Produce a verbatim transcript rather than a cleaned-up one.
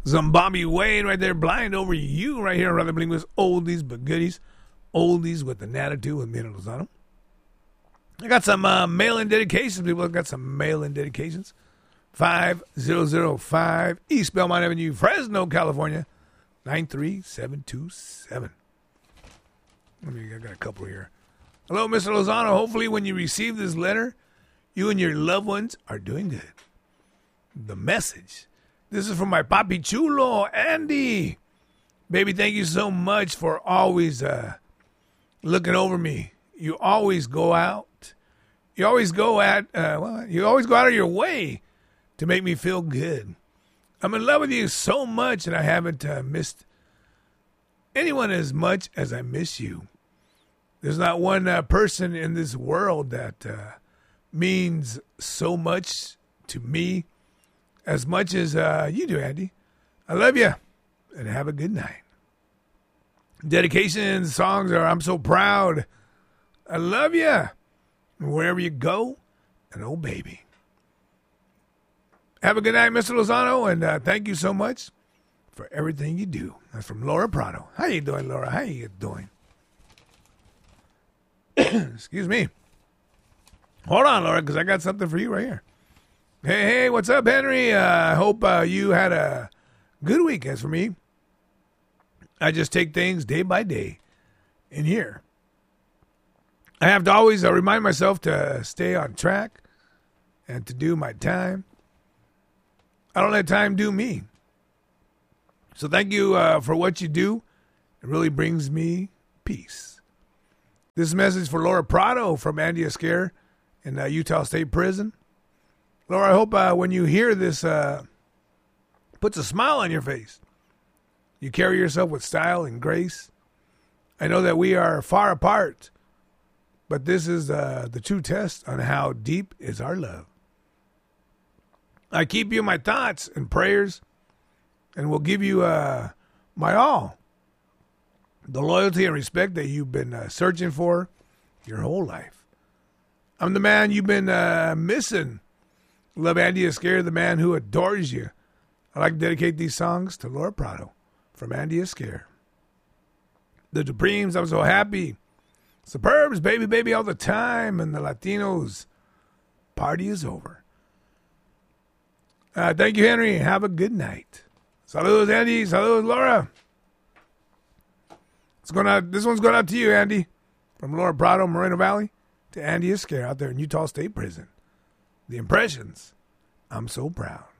Some Bobby Wade right there, Blind Over You right here. Rather bling with oldies but goodies. Oldies with an attitude with Mino Lozano. I got some uh, mail-in dedications. People have got some mail-in dedications. five zero zero five East Belmont Avenue, Fresno, California. nine three seven two seven. Let me, I got a couple here. Hello, Mister Lozano. Hopefully when you receive this letter, you and your loved ones are doing good. The message. This is from my papi chulo, Andy. Baby, thank you so much for always uh, looking over me. You always go out. You always go at, uh, well, you always go out of your way to make me feel good. I'm in love with you so much, and I haven't uh, missed anyone as much as I miss you. There's not one uh, person in this world that uh, means so much to me as much as uh, you do, Andy. I love you, and have a good night. Dedication songs are I'm so proud. I love you. Wherever you go, and oh, baby. Have a good night, Mister Lozano, and uh, thank you so much for everything you do. That's from Laura Prado. How you doing, Laura? How you doing? Excuse me. Hold on, Laura, because I got something for you right here. Hey, hey, what's up, Henry? I uh, hope uh, you had a good week. As for me, I just take things day by day in here. I have to always uh, remind myself to stay on track and to do my time. I don't let time do me. So thank you uh, for what you do. It really brings me peace. This message for Laura Prado from Andy Esquer in uh, Utah State Prison. Laura, I hope uh, when you hear this, uh, puts a smile on your face. You carry yourself with style and grace. I know that we are far apart, but this is uh, the true test on how deep is our love. I keep you in my thoughts and prayers, and will give you uh, my all. The loyalty and respect that you've been uh, searching for your whole life. I'm the man you've been uh, missing. Love, Andy Esquer, the man who adores you. I'd like to dedicate these songs to Laura Prado from Andy Esquer. The Dupremes, I'm so happy. Superbs, baby, baby, all the time. And the Latinos, party is over. Uh, thank you, Henry. Have a good night. Saludos, Andy. Saludos, Laura. It's going out, this one's going out to you, Andy. From Laura Prado, Moreno Valley, to Andy Esquer out there in Utah State Prison. The Impressions. I'm so proud.